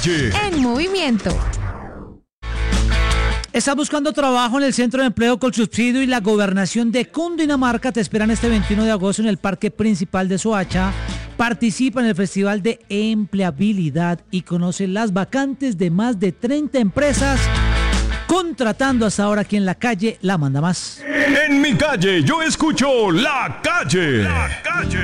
calle. En movimiento. ¿Estás buscando trabajo en el Centro de Empleo Colsubsidio y la Gobernación de Cundinamarca? Te esperan este 21 de agosto en el Parque Principal de Soacha. Participa en el Festival de Empleabilidad y conoce las vacantes de más de 30 empresas, contratando hasta ahora aquí en la calle La Manda Más. En mi calle yo escucho La Calle. La Calle.